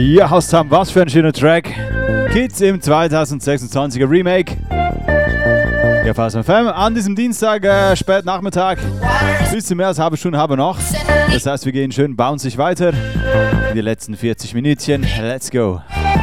Ja, Haustam, was für ein schöner Track. Kids im 2026er Remake. Ja, Fast FM an diesem Dienstag, spät Nachmittag. Bisschen mehr als eine halbe Stunde haben wir noch. Das heißt, wir gehen schön bounceig weiter. In die letzten 40 Minütchen. Let's go.